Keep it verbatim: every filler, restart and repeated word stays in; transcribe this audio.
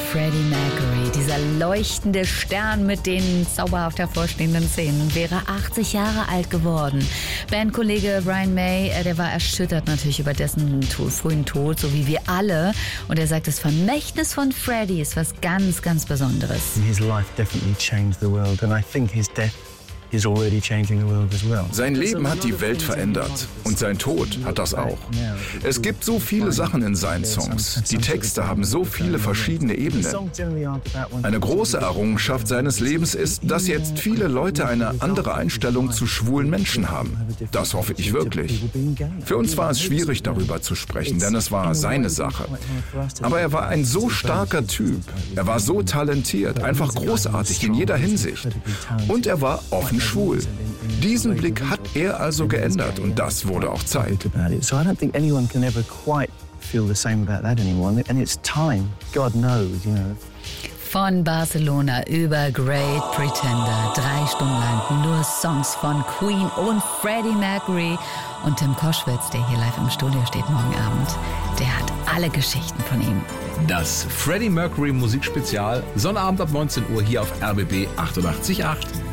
Freddie Mercury, dieser leuchtende Stern mit den zauberhaft hervorstehenden Zähnen, wäre achtzig Jahre alt geworden. Bandkollege Brian May, der war erschüttert natürlich über dessen to- frühen Tod, so wie wir alle. Und er sagt, das Vermächtnis von Freddie ist was ganz, ganz Besonderes. His life definitely changed the world, and I think his death is already changing the world as well. Sein Leben hat die Welt verändert und sein Tod hat das auch. Es gibt so viele Sachen in seinen Songs. Die Texte haben so viele verschiedene Ebenen. Eine große Errungenschaft seines Lebens ist, dass jetzt viele Leute eine andere Einstellung zu schwulen Menschen haben. Das hoffe ich wirklich. Für uns war es schwierig, darüber zu sprechen, denn es war seine Sache. Aber er war ein so starker Typ. Er war so talentiert, einfach großartig in jeder Hinsicht. Und er war offen schwul. Diesen Blick hat er also geändert und das wurde auch Zeit. So I don't think anyone can ever quite feel the same about that anymore. And it's time. God knows, you know. Von Barcelona über Great Pretender. Drei Stunden lang nur Songs von Queen und Freddie Mercury. Und Tim Koschwitz, der hier live im Studio steht morgen Abend, der hat alle Geschichten von ihm. Das Freddie Mercury Musikspezial, Sonnabend ab neunzehn Uhr hier auf R B B achtundachtzig Komma acht.